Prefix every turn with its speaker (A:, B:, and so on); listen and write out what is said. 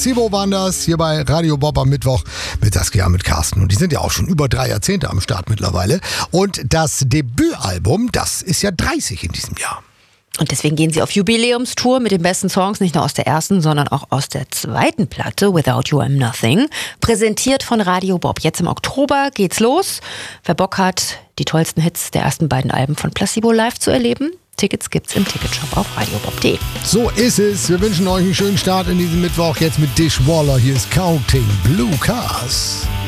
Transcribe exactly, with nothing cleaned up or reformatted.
A: Sibo waren das hier bei Radio Bob am Mittwoch mit Saskia, mit Carsten. Und die sind ja auch schon über drei Jahrzehnte am Start mittlerweile. Und das Debütalbum, das ist ja dreißig in diesem Jahr.
B: Und deswegen gehen sie auf Jubiläumstour mit den besten Songs, nicht nur aus der ersten, sondern auch aus der zweiten Platte, Without You I'm Nothing. Präsentiert von Radio Bob. Jetzt im Oktober geht's los. Wer Bock hat, die tollsten Hits der ersten beiden Alben von Placebo live zu erleben, Tickets gibt's im Ticketshop auf radiobob punkt de.
A: So ist es. Wir wünschen euch einen schönen Start in diesem Mittwoch. Jetzt mit Dishwaller. Hier ist Counting Blue Cars.